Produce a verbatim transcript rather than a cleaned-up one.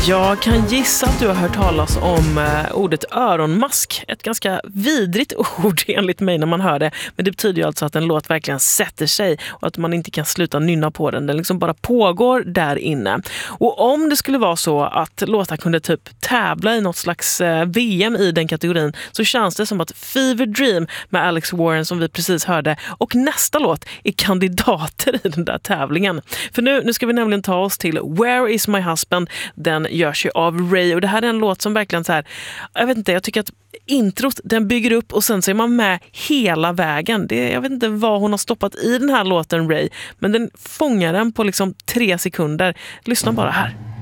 Jag kan gissa att du har hört talas om eh, ordet öronmask. Ett ganska vidrigt ord enligt mig när man hör det. Men det betyder ju alltså att en låt verkligen sätter sig och att man inte kan sluta nynna på den. Den liksom bara pågår där inne. Och om det skulle vara så att låtar kunde typ tävla i något slags eh, V M i den kategorin, så känns det som att Fever Dream med Alex Warren som vi precis hörde och nästa låt är kandidater i den där tävlingen. För nu, nu ska vi nämligen ta oss till Where is my husband? Den görs ju av Ray och det här är en låt som verkligen så här, jag vet inte, jag tycker att introt, den bygger upp och sen så är man med hela vägen. Det, jag vet inte vad hon har stoppat i den här låten Ray, men den fångar den på liksom tre sekunder. Lyssna bara här.